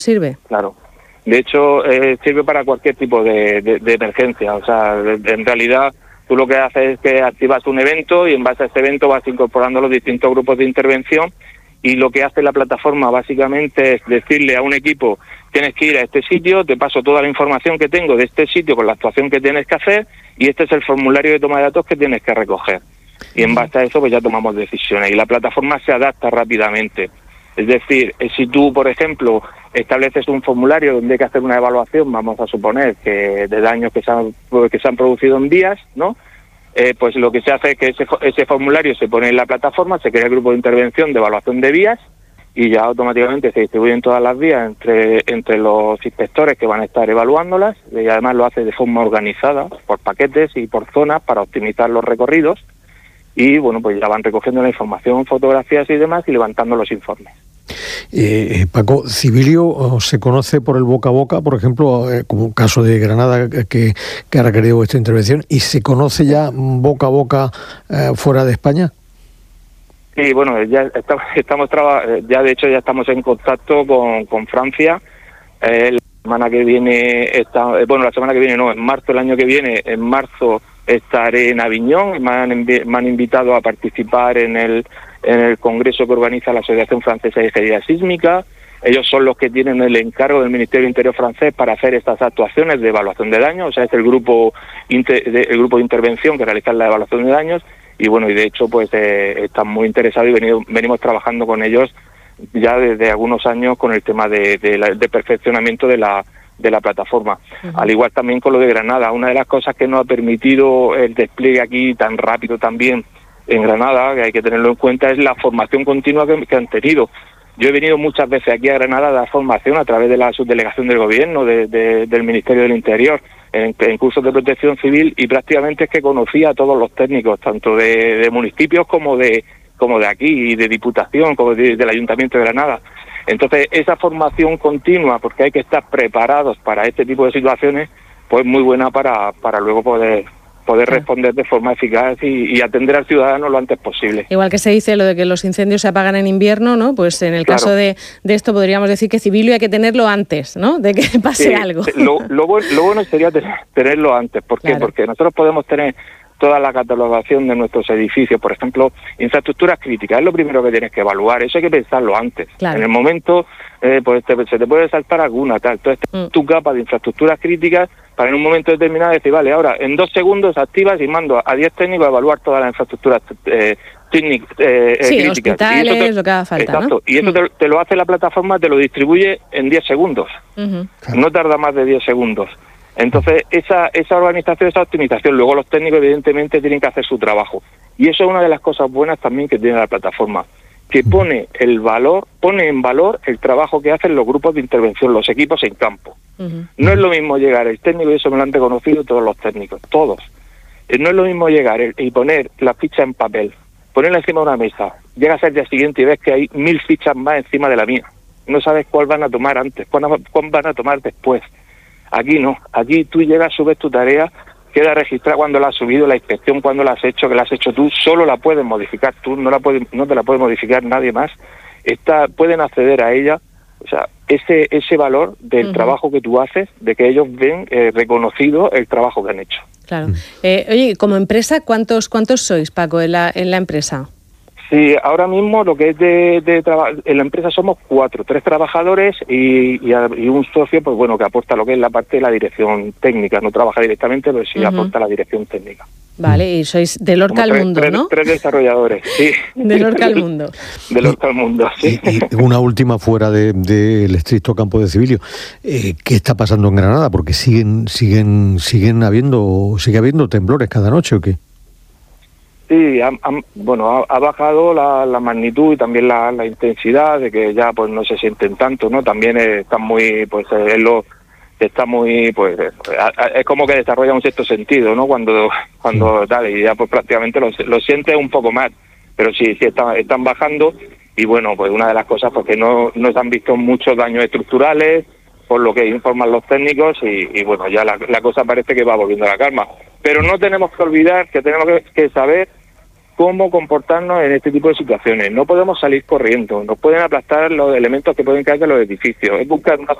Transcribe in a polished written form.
¿Sirve? Claro. De hecho, sirve para cualquier tipo de emergencia. O sea, en realidad, tú lo que haces es que activas un evento y en base a ese evento vas incorporando los distintos grupos de intervención, y lo que hace la plataforma básicamente es decirle a un equipo: tienes que ir a este sitio, te paso toda la información que tengo de este sitio con la actuación que tienes que hacer, y este es el formulario de toma de datos que tienes que recoger. Y en base a eso pues ya tomamos decisiones, y la plataforma se adapta rápidamente. Es decir, si tú, por ejemplo, estableces un formulario donde hay que hacer una evaluación, vamos a suponer que de daños que se han producido en vías, ¿no? Pues lo que se hace es que ese formulario se pone en la plataforma, se crea el grupo de intervención de evaluación de vías, y ya automáticamente se distribuyen todas las vías entre los inspectores que van a estar evaluándolas, y además lo hace de forma organizada, por paquetes y por zonas, para optimizar los recorridos, y bueno, pues ya van recogiendo la información, fotografías y demás, y levantando los informes. Paco, Civilio se conoce por el boca a boca, por ejemplo, como un caso de Granada que ha requerido esta intervención, ¿y se conoce ya boca a boca fuera de España? Sí, bueno, ya ya de hecho ya estamos en contacto con Francia. La semana que viene, en marzo, el año que viene, en marzo estaré en Aviñón. Me han invitado a participar en el congreso que organiza la Asociación Francesa de Ingeniería Sísmica. Ellos son los que tienen el encargo del Ministerio del Interior francés para hacer estas actuaciones de evaluación de daños. O sea, es el grupo de intervención que realiza la evaluación de daños. Y bueno, y de hecho pues están muy interesados, y venimos trabajando con ellos ya desde algunos años con el tema de perfeccionamiento de la plataforma. Uh-huh. Al igual también con lo de Granada. Una de las cosas que nos ha permitido el despliegue aquí tan rápido también en Granada, que hay que tenerlo en cuenta, es la formación continua que han tenido. Yo he venido muchas veces aquí a Granada a dar formación a través de la subdelegación del Gobierno, del Ministerio del Interior, en cursos de protección civil, y prácticamente es que conocía a todos los técnicos, tanto de municipios como de aquí, y de Diputación, como del Ayuntamiento de Granada. Entonces, esa formación continua, porque hay que estar preparados para este tipo de situaciones, pues muy buena para luego poder responder de forma eficaz y atender al ciudadano lo antes posible. Igual que se dice lo de que los incendios se apagan en invierno, ¿no? Pues en el caso de esto podríamos decir que Civilio hay que tenerlo antes, ¿no? De que pase algo. Lo bueno sería tenerlo antes. ¿Por qué? Porque nosotros podemos tener toda la catalogación de nuestros edificios, por ejemplo, infraestructuras críticas, es lo primero que tienes que evaluar, eso hay que pensarlo antes. Claro. En el momento, pues se te puede saltar alguna, tal. Entonces, tu capa de infraestructuras críticas, para en un momento determinado decir, vale, ahora en 2 segundos activas y mando a 10 técnicos a evaluar todas las infraestructuras críticas. Hospitales, lo que haga falta, exacto, ¿no? Y eso te lo hace la plataforma, te lo distribuye en 10 segundos. Uh-huh. No tarda más de 10 segundos. Entonces, esa organización, esa optimización, luego los técnicos evidentemente tienen que hacer su trabajo. Y eso es una de las cosas buenas también que tiene la plataforma, que pone en valor el trabajo que hacen los grupos de intervención, los equipos en campo. Uh-huh. No es lo mismo llegar el técnico, y eso me lo han reconocido todos los técnicos, todos. No es lo mismo llegar y poner la ficha en papel, ponerla encima de una mesa, llegas al día siguiente y ves que hay 1000 fichas más encima de la mía. No sabes cuál van a tomar antes, cuál van a tomar después. Aquí no, aquí tú llegas, subes tu tarea, queda registrada cuando la has subido, la inspección cuando la has hecho, que la has hecho tú, solo la puedes modificar tú, no te la puede modificar nadie más. Pueden acceder a ella, o sea, ese valor del uh-huh. trabajo que tú haces, de que ellos ven reconocido el trabajo que han hecho. Claro. Oye, como empresa, ¿cuántos sois, Paco, en la empresa? Sí, ahora mismo lo que es en la empresa somos 4, 3 trabajadores y un socio, pues bueno, que aporta lo que es la parte de la dirección técnica. No trabaja directamente, pero sí uh-huh. aporta la dirección técnica. Vale, y sois de Lorca al Mundo, ¿no? 3 desarrolladores, sí. De Lorca al Mundo. De Lorca al Mundo, sí. Y una última fuera del estricto campo de Civilio. ¿Qué está pasando en Granada? Porque sigue habiendo temblores cada noche, ¿o qué? Sí, ha bajado la magnitud y también la intensidad, de que ya pues no se sienten tanto, ¿no? También están muy, pues está muy, pues es como que desarrolla un cierto sentido, ¿no? Cuando tal, y ya pues prácticamente lo sientes un poco más, pero sí están bajando, y bueno, pues una de las cosas porque no se han visto muchos daños estructurales, por lo que informan los técnicos, y bueno, ya la cosa parece que va volviendo a la calma. Pero no tenemos que olvidar que tenemos que saber cómo comportarnos en este tipo de situaciones. No podemos salir corriendo, nos pueden aplastar los elementos que pueden caer de los edificios. Es buscar una